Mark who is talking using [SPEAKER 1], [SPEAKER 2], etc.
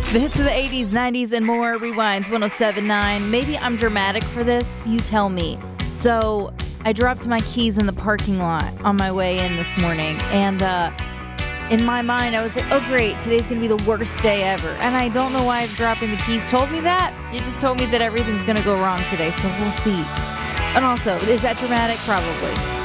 [SPEAKER 1] The hits of the 80s, 90s, and more. Rewinds 1079. Maybe I'm dramatic for this. You tell me. So I dropped my keys in the parking lot on my way in this morning. And in my mind, I was like, oh, great. Today's going to be the worst day ever. And I don't know why dropping the keys told me that. It just told me that everything's going to go wrong today. So we'll see. And also, is that dramatic? Probably.